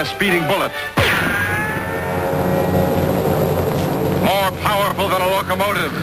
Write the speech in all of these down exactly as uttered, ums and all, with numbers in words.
speeding bullet. More powerful than a locomotive.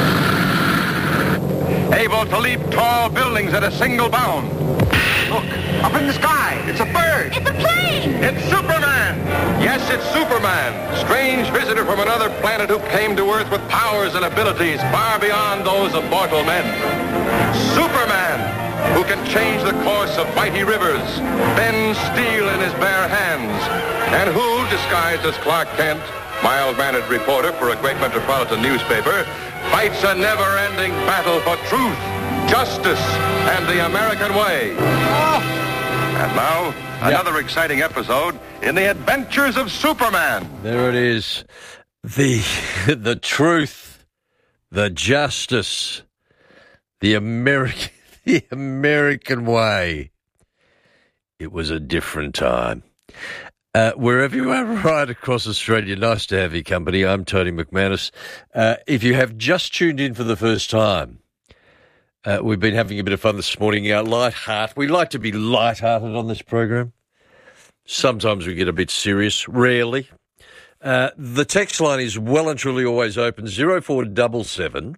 Able to leap tall buildings at a single bound. Look, up in the sky. It's a bird. It's a plane. It's Superman. Yes, it's Superman. Strange visitor from another planet who came to Earth with powers and abilities far beyond those of mortal men. Superman, who can change the course of mighty rivers, bend steel in his bare hands, and who, disguised as Clark Kent, mild-mannered reporter for a great metropolitan newspaper, fights a never-ending battle for truth, justice, and the American way. Oh. And now, yep. Another exciting episode in the adventures of Superman. There it is. The, the truth, the justice, the American, the American way. It was a different time. Uh, wherever you are right across Australia, nice to have your company. I'm Tony McManus. Uh, if you have just tuned in for the first time, uh, we've been having a bit of fun this morning. Our light heart. We like to be light-hearted on this program. Sometimes we get a bit serious, rarely. Uh, the text line is well and truly always open, zero four seven seven,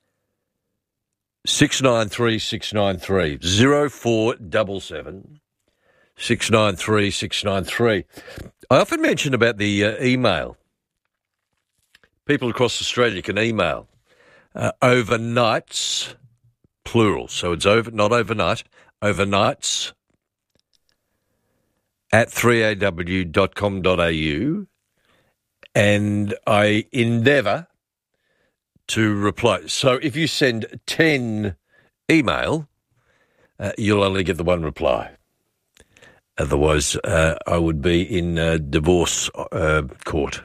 six nine three, six nine three, zero four seven seven, six nine three, six nine three. I often mention about the uh, email. People across Australia can email uh, overnights, plural, so it's over, not overnight, overnights at three a w dot com dot a u, and I endeavour to reply. So if you send ten email, uh, you'll only get the one reply. Otherwise, uh, I would be in uh, divorce uh, court.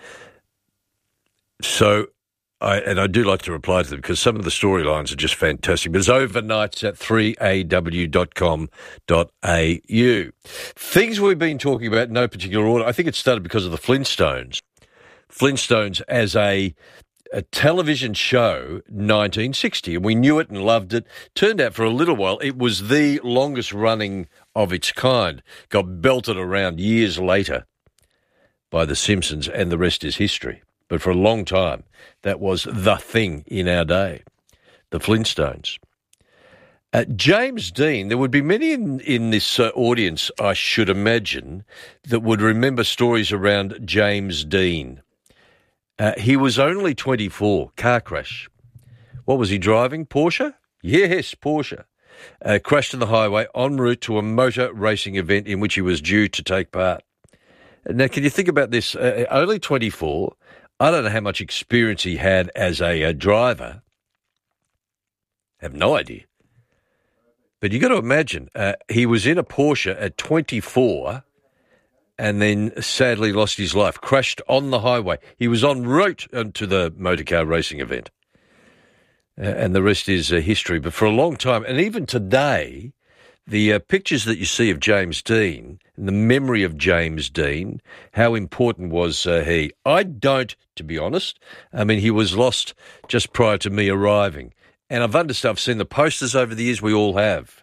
So, I, and I do like to reply to them because some of the storylines are just fantastic. But it's overnights at three a w dot com dot a u. Things we've been talking about in no particular order. I think it started because of the Flintstones. Flintstones as a, a television show, nineteen sixty, and we knew it and loved it. Turned out for a little while it was the longest running of its kind. Got belted around years later by The Simpsons, and the rest is history. But for a long time, that was the thing in our day, the Flintstones. Uh, James Dean, there would be many in, in this uh, audience, I should imagine, that would remember stories around James Dean. Uh, he was only twenty-four, car crash. What was he driving? Porsche? Yes, Porsche. Uh, crashed on the highway en route to a motor racing event in which he was due to take part. Now, can you think about this? Uh, only twenty-four. I don't know how much experience he had as a, a driver. I have no idea. But you got to imagine, uh, he was in a Porsche at twenty-four and then sadly lost his life, crashed on the highway. He was en route to the motorcar racing event. Uh, and the rest is uh, history. But for a long time, and even today, the uh, pictures that you see of James Dean, and the memory of James Dean, how important was uh, he? I don't, to be honest. I mean, he was lost just prior to me arriving. And I've understood, I've seen the posters over the years, we all have.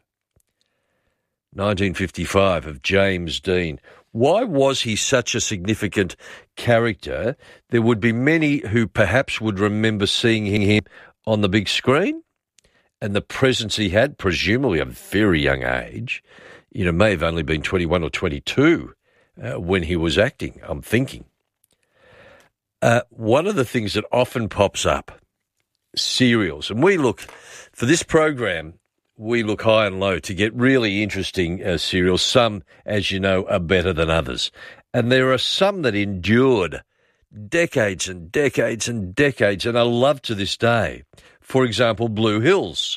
nineteen fifty-five of James Dean. Why was he such a significant character? There would be many who perhaps would remember seeing him on the big screen and the presence he had, presumably at a very young age. You know, may have only been twenty-one or twenty-two uh, when he was acting, I'm thinking. Uh, one of the things that often pops up, serials, and we look, for this program, we look high and low to get really interesting uh, serials. Some, as you know, are better than others. And there are some that endured decades and decades and decades and are loved to this day. For example, Blue Hills.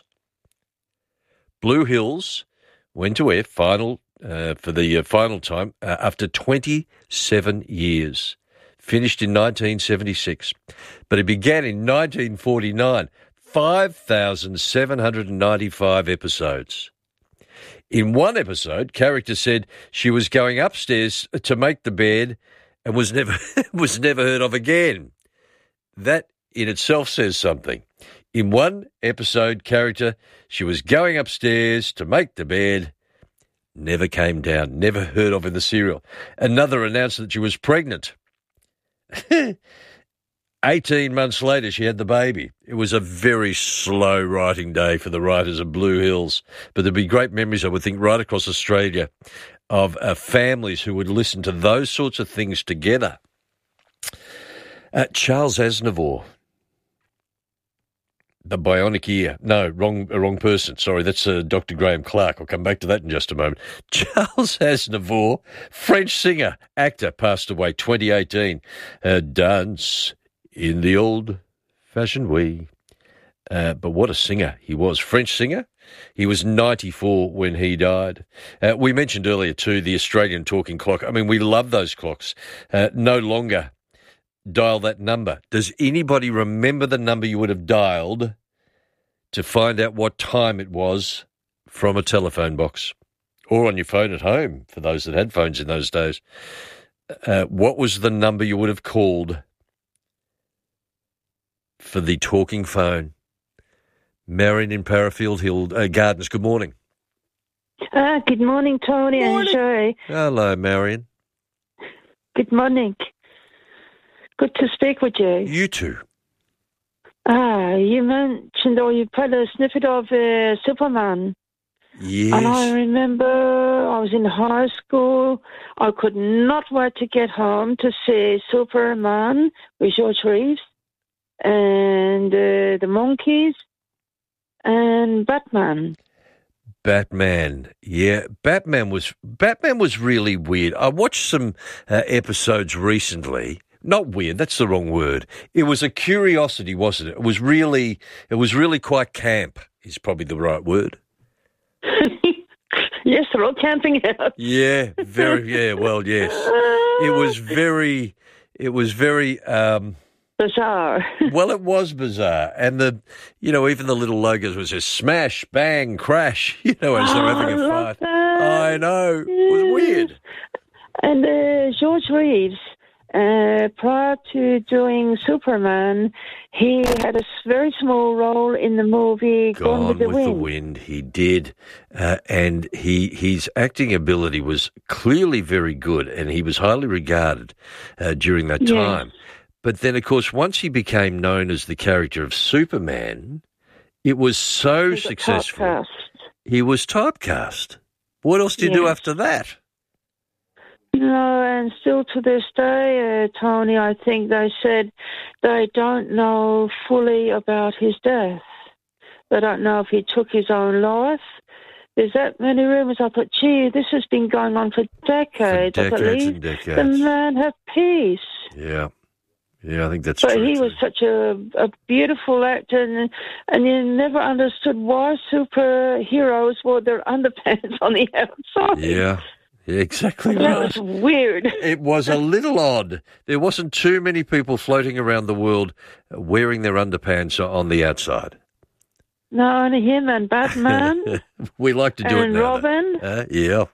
Blue Hills went to air final uh, for the uh, final time uh, after twenty-seven years. Finished in nineteen seventy-six. But it began in nineteen forty-nine. five thousand seven hundred ninety-five episodes. In one episode, character said she was going upstairs to make the bed and was never was never heard of again. That in itself says something. In one episode, character, she was going upstairs to make the bed never came down, never heard of in the serial. Another announced that she was pregnant. eighteen months later, she had the baby. It was a very slow writing day for the writers of Blue Hills, but there'd be great memories, I would think, right across Australia of uh, families who would listen to those sorts of things together. Uh, Charles Aznavour, the bionic ear. No, wrong wrong person. Sorry, that's uh, Doctor Graham Clark. I'll come back to that in just a moment. Charles Aznavour, French singer, actor, passed away twenty eighteen. Uh, dance in the old-fashioned way. Uh, but what a singer he was. French singer. He was ninety-four when he died. Uh, we mentioned earlier, too, the Australian talking clock. I mean, we love those clocks. Uh, no longer dial that number. Does anybody remember the number you would have dialed to find out what time it was from a telephone box or on your phone at home, for those that had phones in those days? Uh, what was the number you would have called for the talking phone? Marion in Parafield Hill uh, Gardens, good morning. Ah, good morning, Tony Morning. and Sherry. Hello, Marion. Good morning. Good to speak with you. You too. Ah, you mentioned, or you played a snippet of uh, Superman. Yes. And I remember I was in high school. I could not wait to get home to see Superman with George Reeves and uh, the Monkees and Batman. Batman, yeah, Batman was Batman was really weird. I watched some uh, episodes recently. Not weird, that's the wrong word. It was a curiosity, wasn't it? It was really, it was really quite camp. Is probably the right word. Yes, they're all camping out. Yeah, very. Yeah, well, yes. It was very. It was very. Um, Bizarre. Well, it was bizarre. And the, you know, even the little logos was just smash, bang, crash, you know, as they're Oh, having a I love fight. that. I know. It was weird. And uh, George Reeves, uh, prior to doing Superman, he had a s- very small role in the movie Gone, Gone with the with Wind. the Wind, he did. Uh, and he his acting ability was clearly very good, and he was highly regarded uh, during that Yes. time. But then, of course, once he became known as the character of Superman, it was so He got successful. typecast. He was typecast. What else do you do Yes. after that? No, and still to this day, uh, Tony, I think they said they don't know fully about his death. They don't know if he took his own life. There's that many rumours. I thought, gee, this has been going on for decades. For I decades believe and decades. the man had peace. Yeah. Yeah, I think that's But true. he too. was such a, a beautiful actor, and, and you never understood why superheroes wore their underpants on the outside. Yeah. Yeah, exactly That right. was weird. It was a little odd. There wasn't too many people floating around the world wearing their underpants on the outside. No, only him and Batman We like to do it and now. though. Robin. Uh, yeah.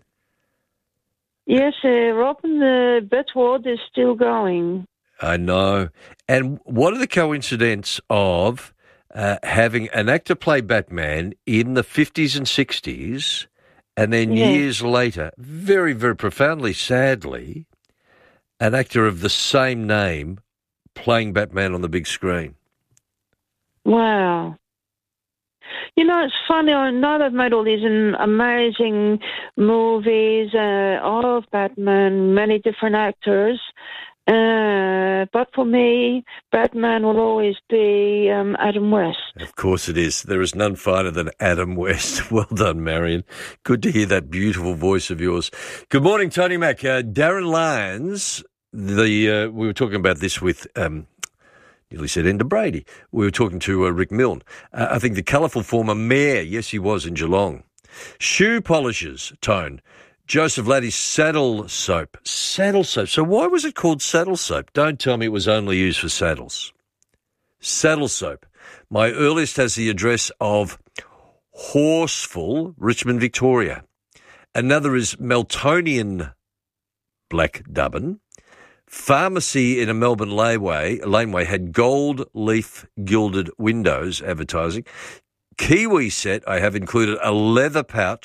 Yes, uh, Robin the Batward is still going. I know. And what are the coincidence of uh, having an actor play Batman in the fifties and sixties, and then Yeah. years later, very, very profoundly, sadly, an actor of the same name playing Batman on the big screen? Wow. You know, it's funny. I know they've made all these um, amazing movies uh, of Batman, many different actors. Uh, but for me, Batman will always be um, Adam West. Of course it is. There is none finer than Adam West. Well done, Marion. Good to hear that beautiful voice of yours. Good morning, Tony Mac. Uh, Darren Lyons, the uh, we were talking about this with... Um, Nearly said Enda Brady. We were talking to uh, Rick Milne. Uh, I think the colourful former mayor, yes, he was in Geelong. Shoe polishers, Tone. Joseph Laddie's saddle soap. Saddle soap. So why was it called saddle soap? Don't tell me it was only used for saddles. Saddle soap. My earliest has the address of Horseful, Richmond, Victoria. Another is Meltonian Black Dubbin. Pharmacy in a Melbourne laneway, laneway had gold leaf gilded windows advertising. Kiwi set, I have included a leather pouch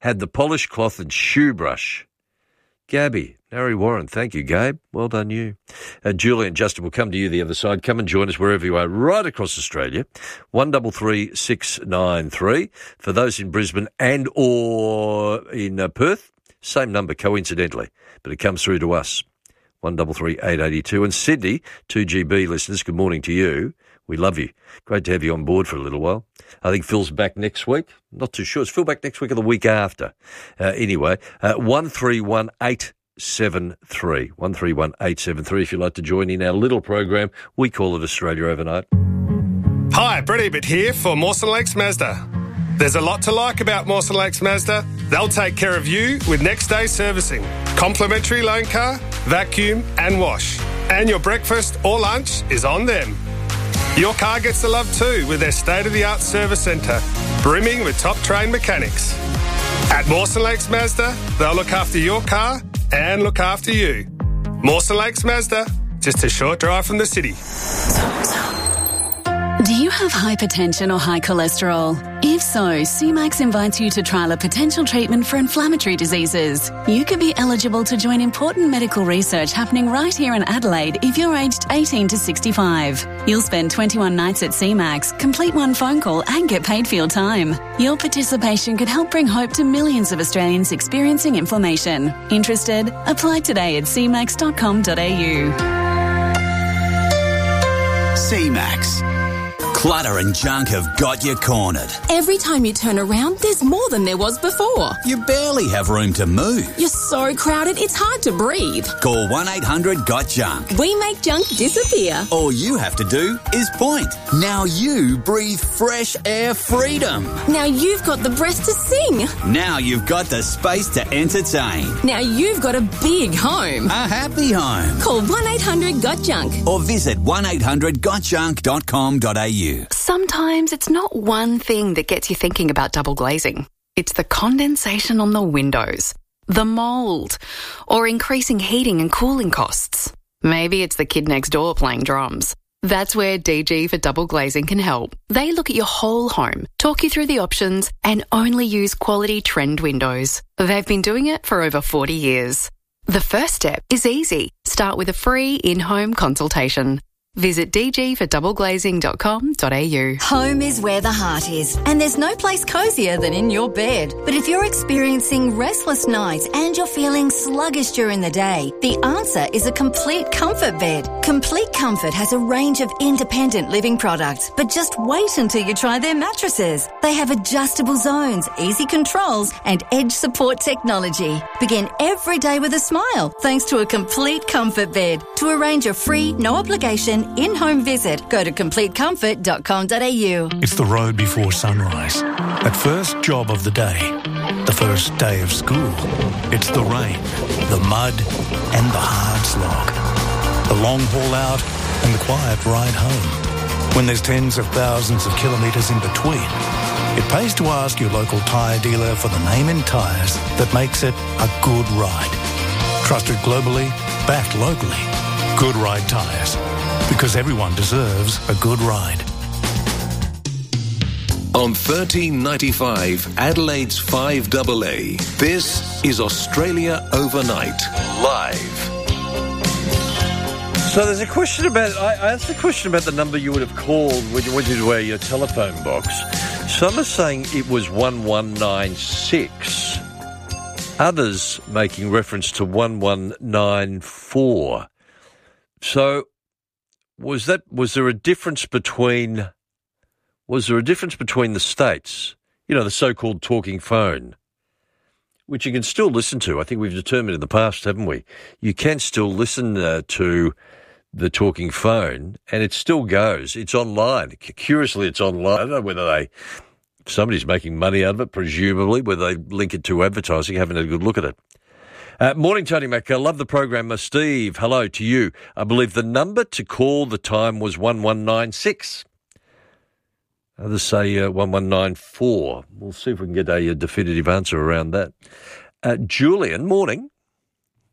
had the polished cloth and shoe brush. Gabby, Harry Warren, thank you, Gabe. Well done, you. Uh, Julie and Justin will come to you the other side. Come and join us wherever you are, right across Australia. One double three six nine three. For those in Brisbane and or in uh, Perth, same number, coincidentally, but it comes through to us. One double three eight eighty two. And Sydney, two G B listeners, good morning to you. We love you. Great to have you on board for a little while. I think Phil's back next week. Not too sure. Is Phil back next week or the week after? Uh, anyway, uh, one three one eight seven three. one three one eight seven three if you'd like to join in our little program. We call it Australia Overnight. Hi, Brett Ebert here for Mawson Lakes Mazda. There's a lot to like about Mawson Lakes Mazda. They'll take care of you with next day servicing, complimentary loan car, vacuum and wash. And your breakfast or lunch is on them. Your car gets the love too with their state-of-the-art service centre, brimming with top-trained mechanics. At Mawson Lakes Mazda, they'll look after your car and look after you. Mawson Lakes Mazda, just a short drive from the city. Do you have hypertension or high cholesterol? If so, C MAX invites you to trial a potential treatment for inflammatory diseases. You could be eligible to join important medical research happening right here in Adelaide if you're aged eighteen to sixty-five. You'll spend twenty-one nights at C MAX, complete one phone call and get paid for your time. Your participation could help bring hope to millions of Australians experiencing inflammation. Interested? Apply today at c max dot com dot a u. C MAX. Clutter and junk have got you cornered. Every time you turn around, there's more than there was before. You barely have room to move. You're so crowded, it's hard to breathe. Call one eight hundred got junk. We make junk disappear. All you have to do is point. Now you breathe fresh air freedom. Now you've got the breath to sing. Now you've got the space to entertain. Now you've got a big home. A happy home. Call one eight hundred got junk. Or visit one eight hundred got junk dot com dot a u. Sometimes it's not one thing that gets you thinking about double glazing. It's the condensation on the windows, the mould, or increasing heating and cooling costs. Maybe it's the kid next door playing drums. That's where D G for Double Glazing can help. They look at your whole home, talk you through the options, and only use quality trend windows. They've been doing it for over forty years. The first step is easy. Start with a free in-home consultation. Visit d g for double glazing dot com dot a u. Home is where the heart is, and there's no place cosier than in your bed. But if you're experiencing restless nights and you're feeling sluggish during the day, the answer is a Complete Comfort bed. Complete Comfort has a range of independent living products, but just wait until you try their mattresses. They have adjustable zones, easy controls, and edge support technology. Begin every day with a smile thanks to a Complete Comfort bed. To arrange a free, no obligation in-home visit, go to complete comfort dot com dot a u. It's the road before sunrise. That first job of the day. The first day of school. It's the rain, the mud, and the hard slog. The long haul out and the quiet ride home. When there's tens of thousands of kilometres in between, it pays to ask your local tyre dealer for the name in tyres that makes it a good ride. Trusted globally, backed locally. Good Ride Tyres. Because everyone deserves a good ride. On thirteen ninety-five, Adelaide's five A A, this is Australia Overnight, live. So there's a question about, I asked a question about the number you would have called when you went into your telephone box. Some are saying it was one one nine six. Others making reference to one one nine four. So was that, was there a difference between, was there a difference between the states? You know, the so-called talking phone, which you can still listen to. I think we've determined in the past, haven't we? You can still listen uh, to the talking phone, and it still goes. It's online. Curiously, it's online. I don't know whether they, somebody's making money out of it, presumably, whether they link it to advertising. Haven't had a good look at it. Uh, morning, Tony Mac. I love the program. Uh, Steve, hello to you. I believe the number to call the time was one one nine six. Others say uh, one one nine four. We'll see if we can get a, a definitive answer around that. Uh, Julian, morning.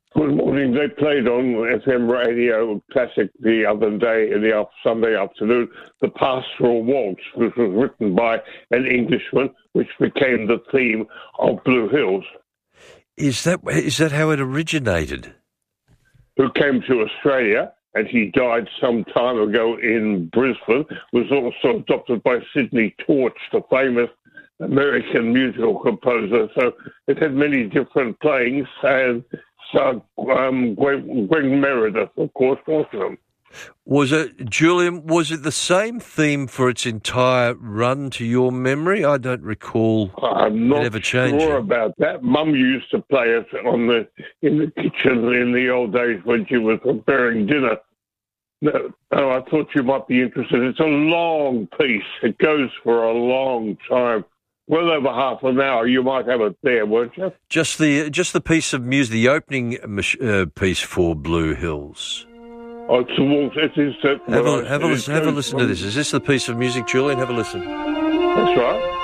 Good morning. They played on F M Radio Classic the other day, in the Sunday afternoon, the Pastoral Waltz, which was written by an Englishman, which became the theme of Blue Hills. Is that is that how it originated? Who came to Australia, and he died some time ago in Brisbane, was also adopted by Sidney Torch, the famous American musical composer. So it had many different playings, and so um, Gwen, Gwen Meredith, of course, was them. Was it, Julian, was it the same theme for its entire run to your memory? I don't recall I'm not it ever changing. sure about that. Mum used to play it on the in the kitchen in the old days when she was preparing dinner. No, oh, I thought you might be interested. It's a long piece. It goes for a long time. Well over half an hour. You might have it there, won't you? Just the just the piece of music, the opening uh, piece for Blue Hills. Oh, it's a waltz. It is. Uh, have well, a, have a, listen, have a listen to this. Is this the piece of music, Julian? Have a listen. That's right.